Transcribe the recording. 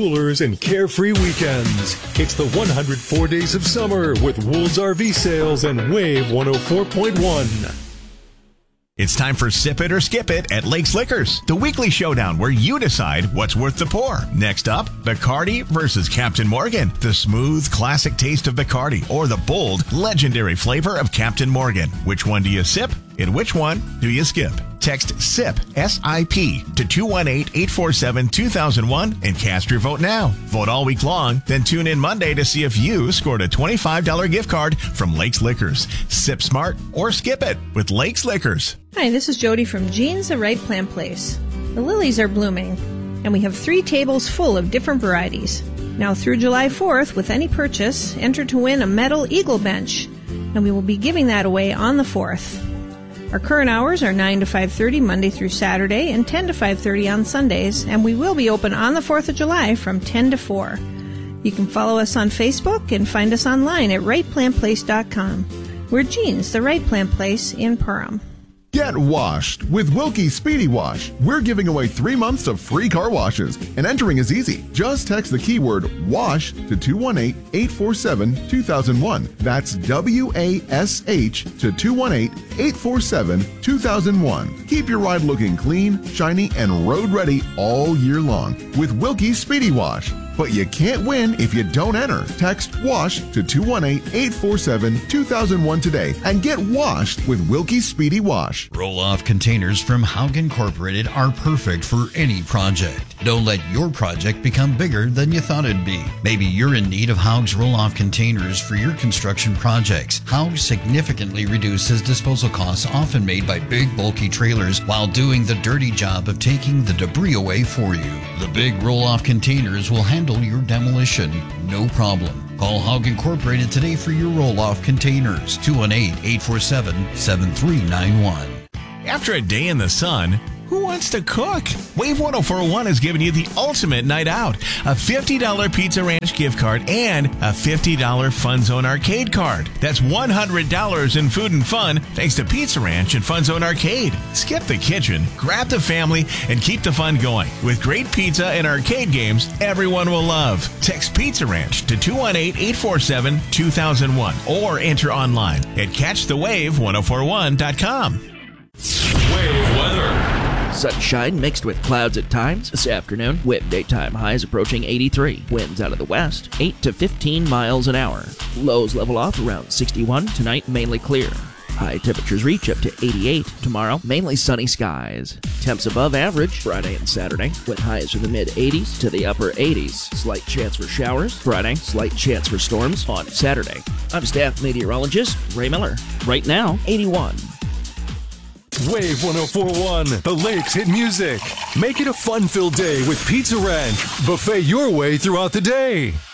coolers and carefree weekends. It's the 104 Days of Summer with Wool's RV Sales and Wave 104.1. It's time for Sip It or Skip It at Lakes Liquors, the weekly showdown where you decide what's worth the pour. Next up, Bacardi versus Captain Morgan, the smooth, classic taste of Bacardi or the bold, legendary flavor of Captain Morgan. Which one do you sip and which one do you skip? Text SIP, S-I-P, to 218-847-2001 and cast your vote now. Vote all week long, then tune in Monday to see if you scored a $25 gift card from Lakes Liquors. Sip smart or skip it with Lakes Liquors. Hi, this is Jody from Jean's The Right Plant Place. The lilies are blooming, and we have 3 tables full of different varieties. Now through July 4th, with any purchase, enter to win a metal Eagle bench, and we will be giving that away on the 4th. Our current hours are 9 to 5:30 Monday through Saturday and 10 to 5:30 on Sundays, and we will be open on the 4th of July from 10 to 4. You can follow us on Facebook and find us online at rightplantplace.com. We're Jean's, The Right Plant Place in Perham. Get washed with Wilkie Speedy Wash. We're giving away 3 months of free car washes, and entering is easy. Just text the keyword WASH to 218-847-2001. That's WASH to 218-847-2001. Keep your ride looking clean, shiny, and road ready all year long with Wilkie Speedy Wash. But you can't win if you don't enter. Text WASH to 218-847-2001 today and get washed with Wilkie Speedy Wash. Roll-off containers from Haug Incorporated are perfect for any project. Don't let your project become bigger than you thought it'd be. Maybe you're in need of Haug's roll-off containers for your construction projects. Haug significantly reduces disposal costs often made by big, bulky trailers while doing the dirty job of taking the debris away for you. The big roll-off containers will handle your demolition, no problem. Call Haug Incorporated today for your roll-off containers. 218-847-7391. After a day in the sun, who wants to cook? Wave 104.1 is giving you the ultimate night out. A $50 Pizza Ranch gift card and a $50 Fun Zone Arcade card. That's $100 in food and fun thanks to Pizza Ranch and Fun Zone Arcade. Skip the kitchen, grab the family, and keep the fun going. With great pizza and arcade games everyone will love. Text Pizza Ranch to 218-847-2001 or enter online at catchthewave1041.com. Wave weather. Sunshine mixed with clouds at times this afternoon, with daytime highs approaching 83. Winds out of the west, 8 to 15 miles an hour. Lows level off around 61. Tonight, mainly clear. High temperatures reach up to 88. Tomorrow, mainly sunny skies. Temps above average Friday and Saturday, with highs from the mid-80s to the upper 80s. Slight chance for showers Friday, slight chance for storms on Saturday. I'm staff meteorologist Ray Miller. Right now, 81. Wave 104.1, the Lakes hit music. Make it a fun-filled day with Pizza Ranch. Buffet your way throughout the day.